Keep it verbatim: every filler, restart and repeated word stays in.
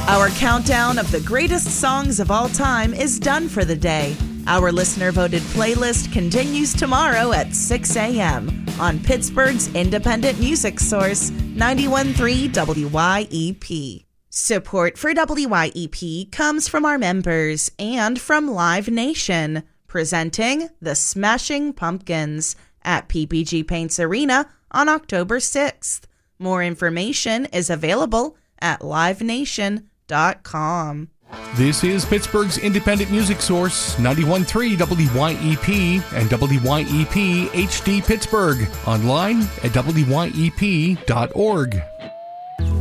Our countdown of the greatest songs of all time is done for the day. Our listener-voted playlist continues tomorrow at six a.m. on Pittsburgh's independent music source, ninety-one point three W Y E P. Support for W Y E P comes from our members and from Live Nation, presenting the Smashing Pumpkins at P P G Paints Arena on October sixth. More information is available at live nation dot com. This is Pittsburgh's independent music source, ninety-one point three W Y E P and W Y E P H D Pittsburgh. Online at W Y E P dot org.